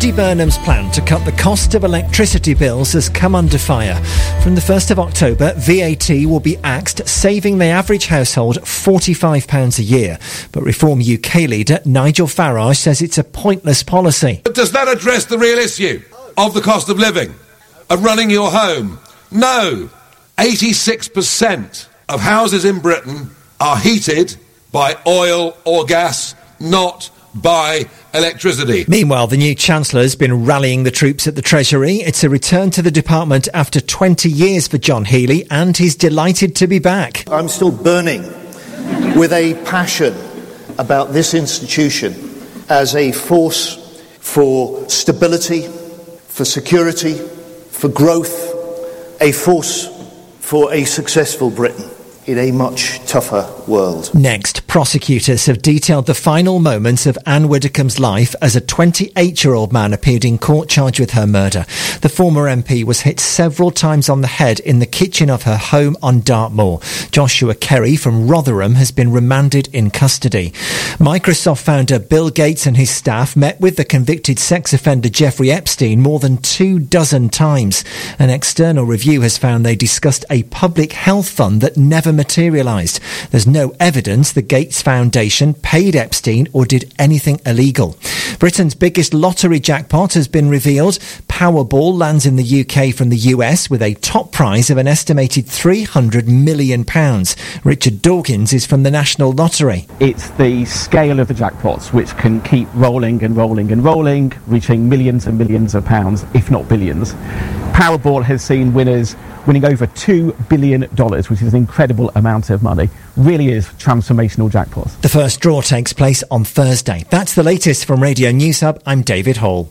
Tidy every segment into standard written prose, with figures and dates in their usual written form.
Andy Burnham's plan to cut the cost of electricity bills has come under fire. From the 1st of October, VAT will be axed, saving the average household £45 a year. But Reform UK leader Nigel Farage says it's a pointless policy. But does that address the real issue of the cost of living, of running your home? No. 86% of houses in Britain are heated by oil or gas, not by electricity. Meanwhile, the new Chancellor's been rallying the troops at the Treasury. It's a return to the department after 20 years for John Healey, and he's delighted to be back. I'm still burning with a passion about this institution as a force for stability, for security, for growth, a force for a successful Britain in a much tougher world. Next, prosecutors have detailed the final moments of Anne Widdecombe's life as a 28-year-old man appeared in court charged with her murder. The former MP was hit several times on the head in the kitchen of her home on Dartmoor. Joshua Kerry from Rotherham has been remanded in custody. Microsoft founder Bill Gates and his staff met with the convicted sex offender Jeffrey Epstein more than 24 times. An external review has found they discussed a public health fund that never materialised. There's no evidence the Gates Foundation paid Epstein or did anything illegal. Britain's biggest lottery jackpot has been revealed. Powerball lands in the UK from the US with a top prize of an estimated £300 million. Richard Dawkins is from the National Lottery. It's the scale of the jackpots which can keep rolling and rolling and rolling, reaching millions and millions of pounds, if not billions. Powerball has seen winners winning over $2 billion, which is an incredible amount of money. Really is transformational jackpots. The first draw takes place on Thursday. That's the latest from Radio News Hub. I'm David Hall.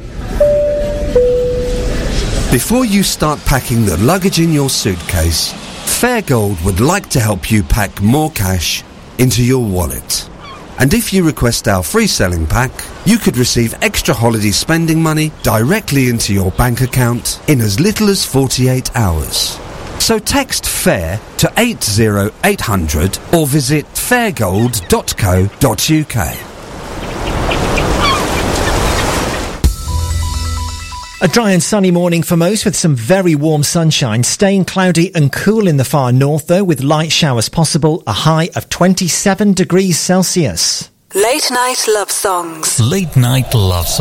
Before you start packing the luggage in your suitcase, Fairgold would like to help you pack more cash into your wallet. And if you request our free selling pack, you could receive extra holiday spending money directly into your bank account in as little as 48 hours. So text FAIR to 80800 or visit fairgold.co.uk. A dry and sunny morning for most with some very warm sunshine, staying cloudy and cool in the far north though with light showers possible, a high of 27 degrees Celsius. Late night love songs. Late night love songs.